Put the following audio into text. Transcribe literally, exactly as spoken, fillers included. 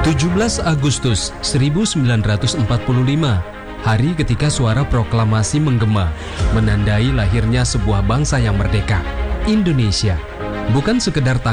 tujuh belas Agustus seribu sembilan ratus empat puluh lima, hari ketika suara proklamasi menggema, menandai lahirnya sebuah bangsa yang merdeka, Indonesia. Bukan sekedar